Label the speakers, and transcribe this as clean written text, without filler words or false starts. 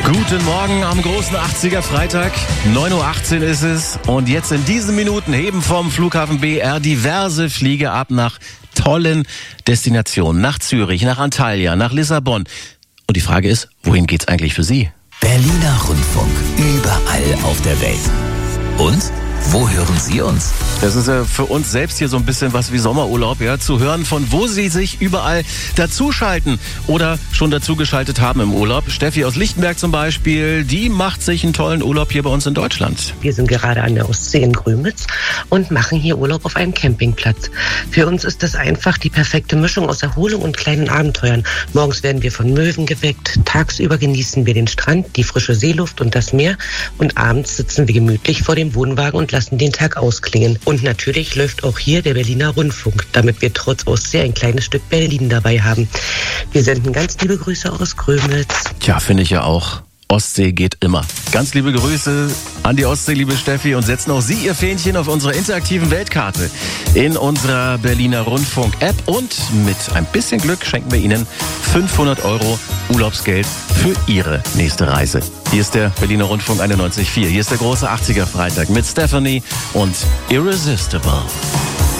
Speaker 1: Guten Morgen am großen 80er Freitag. 9:18 Uhr ist es. Und jetzt in diesen Minuten heben vom Flughafen BR diverse Flieger ab nach tollen Destinationen. Nach Zürich, nach Antalya, nach Lissabon. Und die Frage ist, wohin geht's eigentlich für Sie?
Speaker 2: Berliner Rundfunk. Überall auf der Welt. Und? Wo hören Sie uns?
Speaker 1: Das ist ja für uns selbst hier so ein bisschen was wie Sommerurlaub, ja, zu hören, von wo Sie sich überall dazuschalten oder schon dazugeschaltet haben im Urlaub. Steffi aus Lichtenberg zum Beispiel, die macht sich einen tollen Urlaub hier bei uns in Deutschland.
Speaker 3: Wir sind gerade an der Ostsee in Grömitz und machen hier Urlaub auf einem Campingplatz. Für uns ist das einfach die perfekte Mischung aus Erholung und kleinen Abenteuern. Morgens werden wir von Möwen geweckt, tagsüber genießen wir den Strand, die frische Seeluft und das Meer und abends sitzen wir gemütlich vor dem Wohnwagen und lassen den Tag ausklingen. Und natürlich läuft auch hier der Berliner Rundfunk, damit wir trotz Ostsee ein kleines Stück Berlin dabei haben. Wir senden ganz liebe Grüße aus Grömitz.
Speaker 1: Tja, finde ich ja auch. Ostsee geht immer. Ganz liebe Grüße an die Ostsee, liebe Steffi, und setzen auch Sie Ihr Fähnchen auf unserer interaktiven Weltkarte in unserer Berliner Rundfunk-App. Und mit ein bisschen Glück schenken wir Ihnen 500 € Urlaubsgeld für Ihre nächste Reise. Hier ist der Berliner Rundfunk 91.4. Hier ist der große 80er Freitag mit Stephanie und Irresistible.